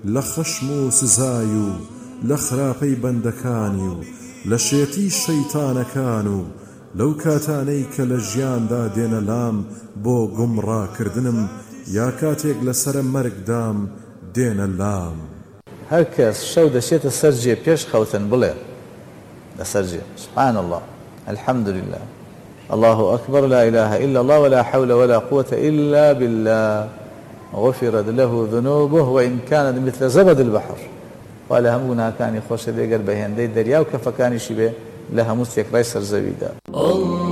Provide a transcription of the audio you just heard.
لە خەشم و سزای و لە خراپەی بەندەکانی و لە شێتی شەیتانەکان و لەو کاتانەی کە لە ژیاندا دێنە لام بۆ گومڕاکردنم یا کاتێک لەسرە مەرگدام دێنە لام. هەر کەس شەو دەچێتە سەر جێ پێش خەوتن بڵێ لەسەر جێ سبحان الله الحمد لله الله أكبر لا إله إلا الله ولا حول ولا قوة إلا بالله غفرت له ذنوبه وإن كانت مثل زبد البحر ولا همونا كان يخش بيقر بهندي دريا وكفكاني شبه لها مستيق ريسر زبيدا.